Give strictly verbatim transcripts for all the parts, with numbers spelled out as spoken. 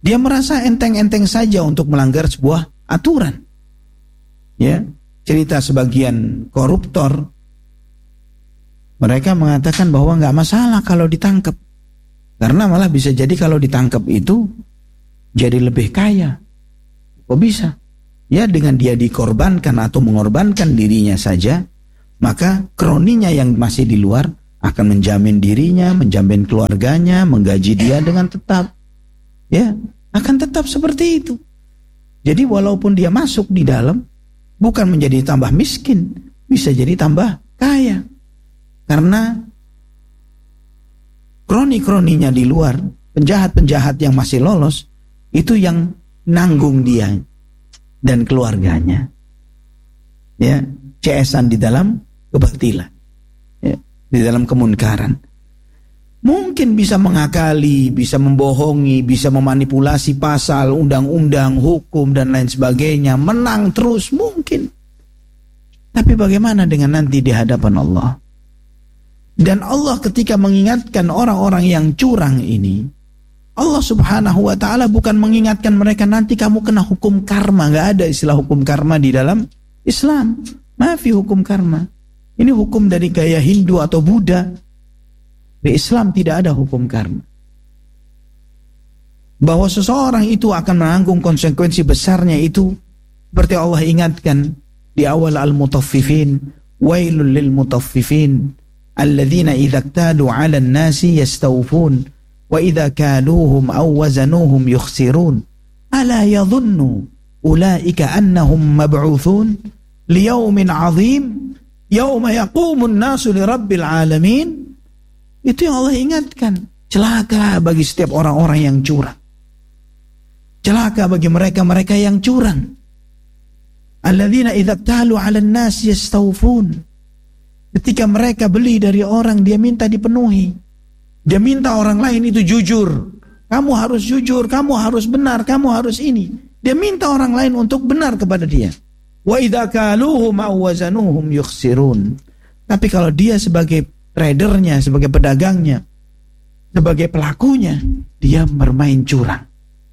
Dia merasa enteng-enteng saja untuk melanggar sebuah aturan. Ya, cerita sebagian koruptor, mereka mengatakan bahwa nggak masalah kalau ditangkap, karena malah bisa jadi kalau ditangkap itu jadi lebih kaya. Kok bisa? Ya, dengan dia dikorbankan atau mengorbankan dirinya saja, maka kroninya yang masih di luar akan menjamin dirinya, menjamin keluarganya, menggaji dia dengan tetap. Ya, akan tetap seperti itu. Jadi walaupun dia masuk di dalam, bukan menjadi tambah miskin, bisa jadi tambah kaya. Karena kroni-kroninya di luar, penjahat-penjahat yang masih lolos, itu yang nanggung dia dan keluarganya. Ya, C S-an di dalam kebatilan, ya, di dalam kemunkaran. Mungkin bisa mengakali, bisa membohongi, bisa memanipulasi pasal, undang-undang, hukum dan lain sebagainya, menang terus mungkin. Tapi bagaimana dengan nanti di hadapan Allah? Dan Allah ketika mengingatkan orang-orang yang curang ini, Allah subhanahu wa ta'ala bukan mengingatkan mereka nanti kamu kena hukum karma. Gak ada istilah hukum karma di dalam Islam. Maafi hukum karma. Ini hukum dari gaya Hindu atau Buddha. Di Islam tidak ada hukum karma. Bahwa seseorang itu akan menanggung konsekuensi besarnya itu, seperti Allah ingatkan di awal Al-Mutaffifin, wailul lil mutaffifin alladzina idza iktalu 'alan nasi yastawfun wa idza kaluhum aw wazanuhum yukhsirun ala yadhunnu ulaika annahum mab'uthun liyaumin 'adzim yauma yaqumun nasu lirabbil alamin. Itu yang Allah ingatkan. Celaka bagi setiap orang-orang yang curang. Celaka bagi mereka-mereka yang curang. Alladzina idza iktalu 'alan nasi yastawfun. Ketika mereka beli dari orang, dia minta dipenuhi. Dia minta orang lain itu jujur. Kamu harus jujur, kamu harus benar, kamu harus ini. Dia minta orang lain untuk benar kepada dia. Wa idza kaluhum aw wazanuhum yukhsirun. Tapi kalau dia sebagai tradernya, sebagai pedagangnya, sebagai pelakunya, dia bermain curang.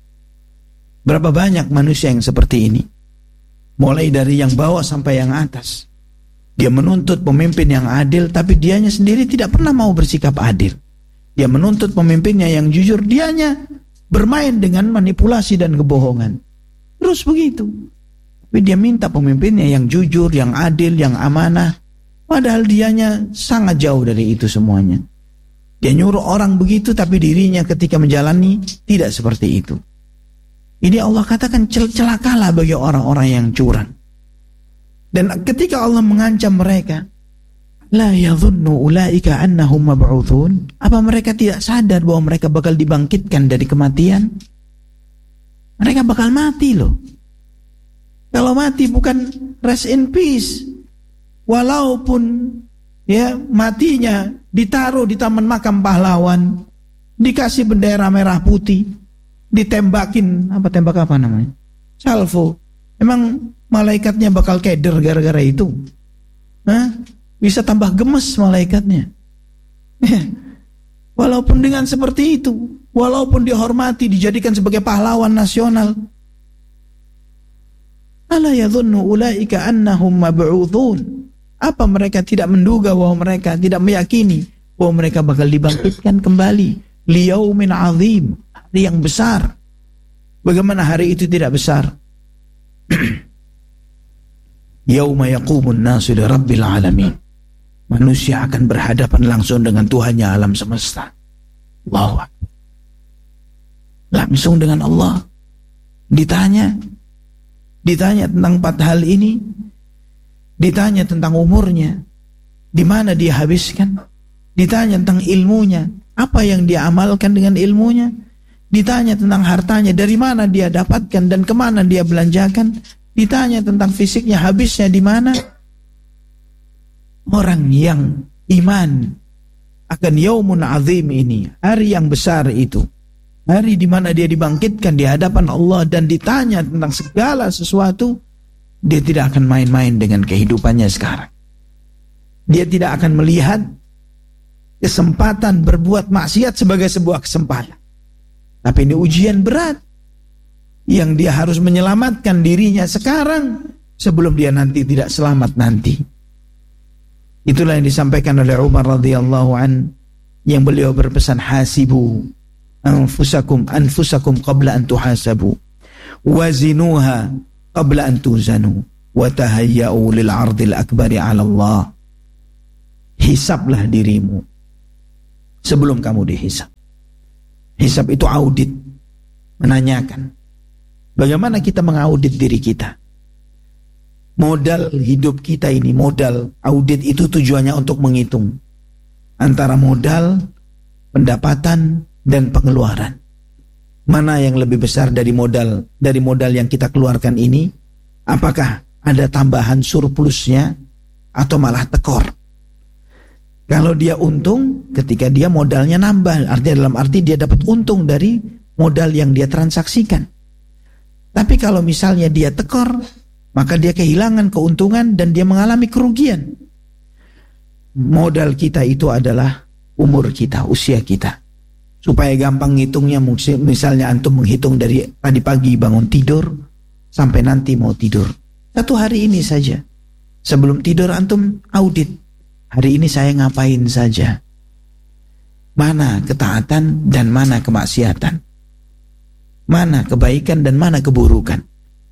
Berapa banyak manusia yang seperti ini? Mulai dari yang bawah sampai yang atas. Dia menuntut pemimpin yang adil, tapi dianya sendiri tidak pernah mau bersikap adil. Dia menuntut pemimpinnya yang jujur, dianya bermain dengan manipulasi dan kebohongan. Terus begitu. Tapi dia minta pemimpinnya yang jujur, yang adil, yang amanah. Padahal dianya sangat jauh dari itu semuanya. Dia nyuruh orang begitu, tapi dirinya ketika menjalani tidak seperti itu. Ini Allah katakan cel- celakalah bagi orang-orang yang curang. Dan ketika Allah mengancam mereka, la yadhunnu ulaika annahum mab'uthun, apa mereka tidak sadar bahwa mereka bakal dibangkitkan dari kematian? Mereka bakal mati loh. Kalau mati bukan rest in peace. Walaupun ya matinya ditaruh di taman makam pahlawan, dikasih bendera merah putih, ditembakin, apa tembak apa namanya? Salvo. Emang malaikatnya bakal keder gara-gara itu? Hah? Bisa tambah gemes malaikatnya. Walaupun dengan seperti itu, walaupun dihormati, dijadikan sebagai pahlawan nasional. Ala yadhunnu ulaika annahum mab'uthun. Apa mereka tidak menduga bahwa mereka tidak meyakini bahwa mereka bakal dibangkitkan kembali liyaumin 'adzim, hari yang besar. Bagaimana hari itu tidak besar? Yauma yaqumun nasu li rabbil alamin. Manusia akan berhadapan langsung dengan Tuhannya alam semesta. Allahu Akbar. Langsung dengan Allah. Ditanya. Ditanya tentang empat hal ini. Ditanya tentang umurnya. Di mana dia habiskan. Ditanya tentang ilmunya. Apa yang dia amalkan dengan ilmunya. Ditanya tentang hartanya. Dari mana dia dapatkan dan kemana dia belanjakan. Ditanya tentang fisiknya, habisnya di mana. Orang yang iman akan yaumun azim ini, hari yang besar itu, hari di mana dia dibangkitkan di hadapan Allah dan ditanya tentang segala sesuatu, dia tidak akan main-main dengan kehidupannya sekarang. Dia tidak akan melihat kesempatan berbuat maksiat sebagai sebuah kesempatan. Tapi ini ujian berat. yang dia harus menyelamatkan dirinya sekarang sebelum dia nanti tidak selamat nanti. Itulah yang disampaikan oleh Umar radhiyallahu an, yang beliau berpesan, hasibu anfusakum anfusakum qabla an tuhasabu wazinuha qabla an tuzanu wa tahayyau lil 'ardil akbari 'ala Allah. Hisablah dirimu sebelum kamu dihisab. Hisab itu audit, menanyakan bagaimana kita mengaudit diri kita. Modal hidup kita ini, modal audit itu tujuannya untuk menghitung antara modal, pendapatan, dan pengeluaran. Mana yang lebih besar dari modal dari modal yang kita keluarkan ini? Apakah ada tambahan surplusnya atau malah tekor? Kalau dia untung, ketika dia modalnya nambah, artinya dalam arti dia dapat untung dari modal yang dia transaksikan. Tapi kalau misalnya dia tekor, maka dia kehilangan keuntungan dan dia mengalami kerugian. Modal kita itu adalah umur kita, usia kita. Supaya gampang ngitungnya, misalnya antum menghitung dari tadi pagi bangun tidur sampai nanti mau tidur. Satu hari ini saja. Sebelum tidur antum audit. Hari ini saya ngapain saja? Mana ketaatan dan mana kemaksiatan? Mana kebaikan dan mana keburukan?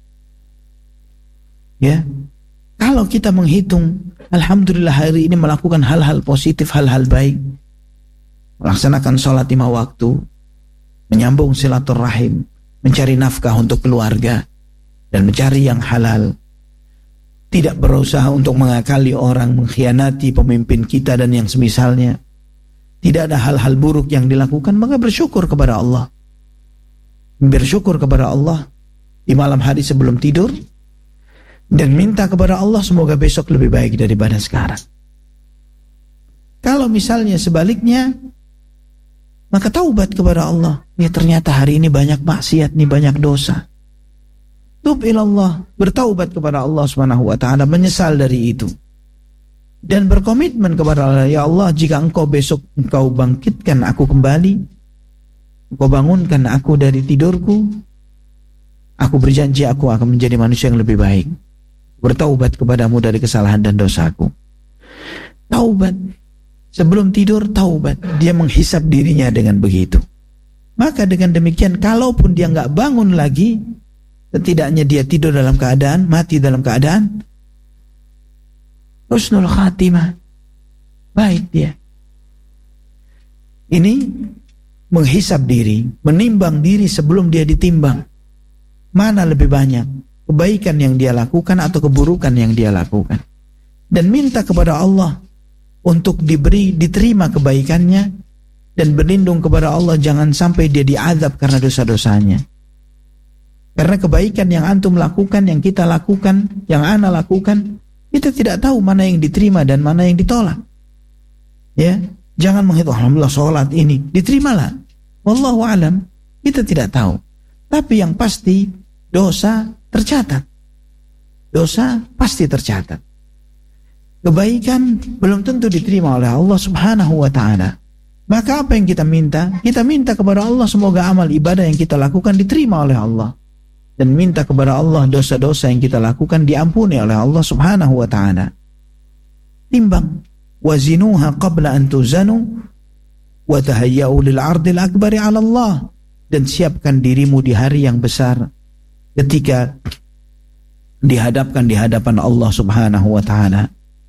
Ya, kalau kita menghitung, alhamdulillah hari ini melakukan hal-hal positif, hal-hal baik, melaksanakan sholat lima waktu, menyambung silaturahim, mencari nafkah untuk keluarga, dan mencari yang halal, tidak berusaha untuk mengakali orang, mengkhianati pemimpin kita dan yang semisalnya, tidak ada hal-hal buruk yang dilakukan, maka bersyukur kepada Allah. Bersyukur kepada Allah di malam hari sebelum tidur, dan minta kepada Allah semoga besok lebih baik daripada sekarang. Kalau misalnya sebaliknya, maka taubat kepada Allah. Ya ternyata hari ini banyak maksiat nih, banyak dosa. Tub ilallah, bertaubat kepada Allah subhanahu wa ta'ala, menyesal dari itu. Dan berkomitmen kepada Allah, ya Allah, jika engkau besok engkau bangkitkan aku kembali, engkau bangunkan aku dari tidurku, aku berjanji aku akan menjadi manusia yang lebih baik. Bertaubat kepadamu dari kesalahan dan dosaku. Taubat. Sebelum tidur taubat. Dia menghisap dirinya dengan begitu. Maka dengan demikian, kalaupun dia nggak bangun lagi, setidaknya dia tidur dalam keadaan, mati dalam keadaan husnul khatimah, baik dia. Ini menghisap diri, menimbang diri sebelum dia ditimbang. Mana lebih banyak kebaikan yang dia lakukan atau keburukan yang dia lakukan, dan minta kepada Allah untuk diberi, diterima kebaikannya, dan berlindung kepada Allah jangan sampai dia diazab karena dosa-dosanya. Karena kebaikan yang antum lakukan, yang kita lakukan, yang ana lakukan, kita tidak tahu mana yang diterima dan mana yang ditolak. Ya, jangan menghitung alhamdulillah sholat ini diterimalah, wallahu alam, kita tidak tahu. Tapi yang pasti dosa tercatat. Dosa pasti tercatat. Kebaikan belum tentu diterima oleh Allah subhanahu wa ta'ala. Maka apa yang kita minta? Kita minta kepada Allah semoga amal ibadah yang kita lakukan diterima oleh Allah. Dan minta kepada Allah dosa-dosa yang kita lakukan diampuni oleh Allah subhanahu wa ta'ala. Timbang. Wazinuha qabla an tuzanu wa tahayyau lil 'ardil akbari 'ala Allah. Dan siapkan dirimu di hari yang besar, ketika dihadapkan di hadapan Allah subhanahu wa ta'ala.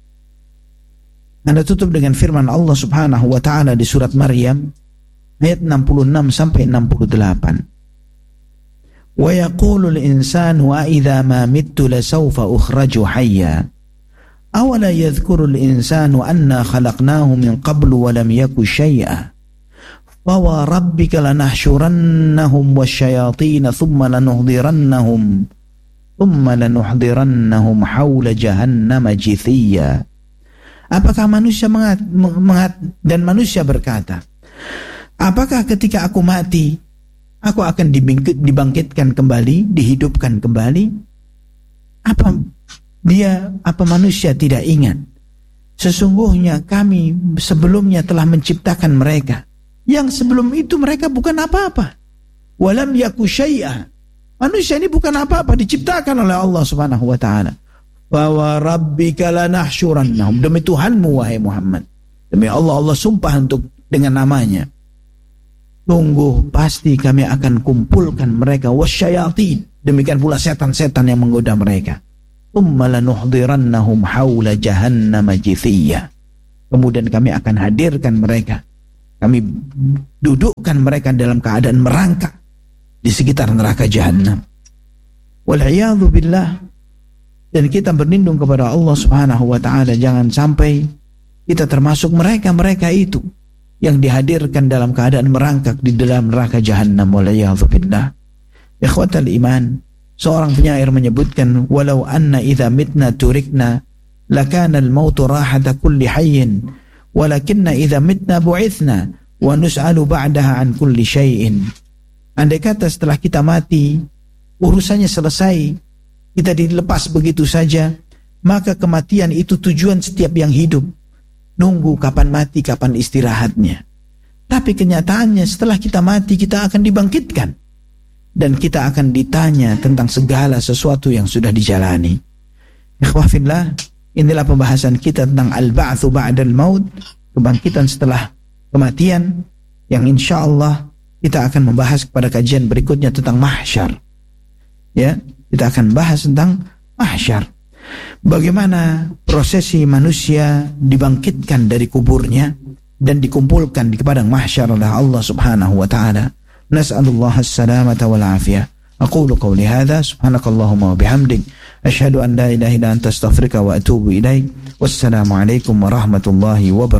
Anda tutup dengan firman Allah subhanahu wa ta'ala di surat Maryam ayat enam puluh enam sampai enam puluh delapan. Wa yaqulul insanu a idza ma mittu lasawfa ukhraju hayya. Awala yadhkurul insanu anna khalaqnahu min qablu wa lam yaku syai'a. Wa rabbika lanahsyurannahum wasyayatin thumma lanuhdirannahum thumma lanuhdirannahum hawla jahannam jithiya. Apakah manusia mengat, mengat, dan manusia berkata, apakah ketika aku mati aku akan dibangkit, dibangkitkan kembali, dihidupkan kembali? Apa dia apa manusia tidak ingat sesungguhnya kami sebelumnya telah menciptakan mereka, yang sebelum itu mereka bukan apa-apa. Walam yaku syai'a, Manusia ini bukan apa-apa, diciptakan oleh Allah Subhanahu wa taala. Wa rabbika lanahsyurannahum, demi Tuhanmu wahai Muhammad. Demi Allah, Allah sumpah untuk dengan namanya. Tunggu, pasti kami akan kumpulkan mereka wasyayatin, demikian pula setan-setan yang menggoda mereka. Tsumma lanuhdirannahum haula jahannam jithiyya. Kemudian kami akan hadirkan mereka. Kami dudukkan mereka dalam keadaan merangkak di sekitar neraka Jahannam. Wal'iyadzu billah. Dan kita berlindung kepada Allah Subhanahu wa taala jangan sampai kita termasuk mereka-mereka itu yang dihadirkan dalam keadaan merangkak di dalam neraka Jahannam. Wal'iyadzu billah. Ikhwatal iman, seorang penyair menyebutkan, walau anna idza mitna turikna lakana al-mautu rahata kulli hayyin walakinna idza mitna bu'ithna wa nus'alu ba'daha an kulli syai'in. Andai kata setelah kita mati urusannya selesai, kita dilepas begitu saja, maka kematian itu tujuan setiap yang hidup. Nunggu kapan mati, kapan istirahatnya. Tapi kenyataannya setelah kita mati kita akan dibangkitkan dan kita akan ditanya tentang segala sesuatu yang sudah dijalani. Ikhwah fillah, inilah pembahasan kita tentang al-ba'tsu ba'dal maut, kebangkitan setelah kematian, yang insya Allah kita akan membahas pada kajian berikutnya tentang mahsyar. Ya, kita akan bahas tentang mahsyar. Bagaimana prosesi manusia dibangkitkan dari kuburnya dan dikumpulkan di padang mahsyar oleh Allah Subhanahu wa taala. Nas'alullah as-salamata wal afiyah. Aqulu qawli hadha subhanakallahumma wa bihamdik asyhadu an la ilaha illa anta astaghfiruka wa atubu ilaik. Wassalamu alaikum warahmatullahi wabarakatuh.